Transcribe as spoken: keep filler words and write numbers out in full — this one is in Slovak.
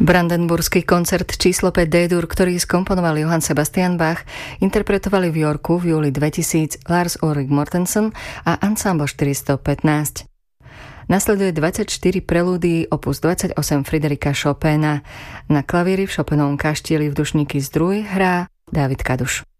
Brandenburský koncert číslo päť D-dur, ktorý skomponoval Johann Sebastian Bach, interpretovali v Yorku v júli dvetisíc Lars Ulrik Mortensen a Ensemble štyristopätnásť. Nasleduje dvadsaťštyri prelúdií opus dvadsaťosem Friderika Chopina. Na klavíri v Chopinovom kaštieli v Dušníky Zdruj hrá Dávid Kaduš.